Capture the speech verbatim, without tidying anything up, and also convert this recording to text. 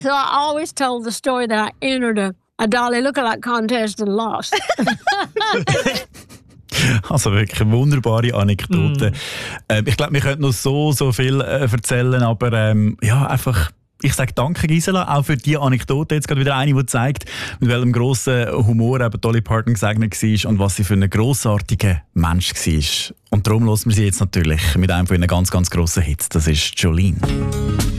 So I always told the story that I entered a, a Dolly Lookalike contest and lost. Also wirklich eine wunderbare Anekdote. Mm. Ähm, ich glaube, wir könnten noch so, so viel äh, erzählen, aber ähm, ja, einfach... Ich sage danke, Gisela, auch für die Anekdote. Jetzt gerade wieder eine, die zeigt, mit welchem grossen Humor eben Dolly Parton gesegnet war und was sie für ein grossartiger Mensch war. Und darum hören wir sie jetzt natürlich mit einem von ihren ganz, ganz grossen Hits. Das ist Jolene.